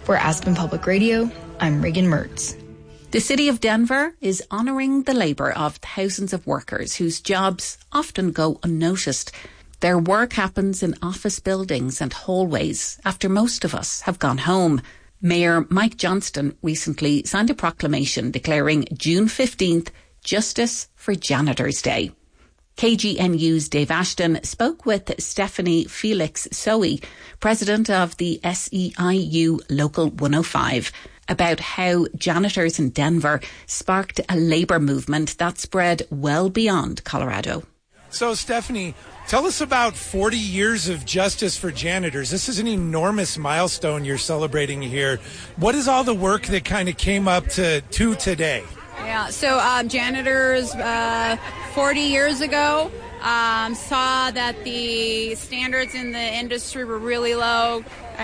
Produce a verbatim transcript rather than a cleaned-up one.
For Aspen Public Radio, I'm Regan Mertz. The City of Denver is honouring the labour of thousands of workers whose jobs often go unnoticed. Their work happens in office buildings and hallways after most of us have gone home. Mayor Mike Johnston recently signed a proclamation declaring June fifteenth Justice for Janitors Day. K G N U's Dave Ashton spoke with Stephanie Felix Soe, president of the S E I U Local one oh five, about how janitors in Denver sparked a labour movement that spread well beyond Colorado. So, Stephanie, tell us about forty years of justice for janitors. This is an enormous milestone you're celebrating here. What is all the work that kind of came up to, to today? Yeah, so um, janitors uh, forty years ago um, saw that the standards in the industry were really low.